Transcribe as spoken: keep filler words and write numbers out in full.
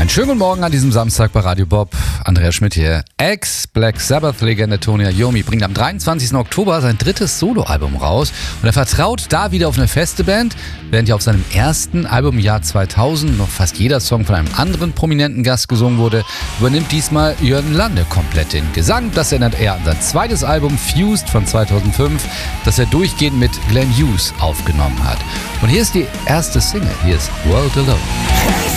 Einen schönen guten Morgen an diesem Samstag bei Radio Bob. Andreas Schmidt hier. Ex-Black Sabbath-Legende Tony Iommi bringt am dreiundzwanzigsten Oktober sein drittes Soloalbum raus und er vertraut da wieder auf eine feste Band, während ja auf seinem ersten Album im Jahr zweitausend noch fast jeder Song von einem anderen prominenten Gast gesungen wurde, übernimmt diesmal Jürgen Lande komplett den Gesang. Das erinnert er an sein zweites Album Fused von zweitausendfünf, das er durchgehend mit Glenn Hughes aufgenommen hat. Und hier ist die erste Single, hier ist World Alone.